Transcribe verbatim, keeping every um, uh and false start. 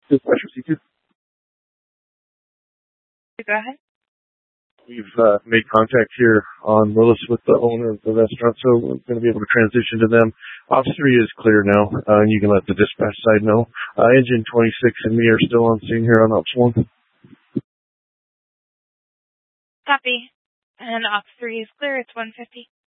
Dispatcher C two. Go ahead. We've uh, made contact here on Willis with the owner of the restaurant, so we're going to be able to transition to them. Ops three is clear now, uh, and you can let the dispatch side know. Uh, engine twenty-six and me are still on scene here on Ops one. Copy. And Ops three is clear. It's one fifty.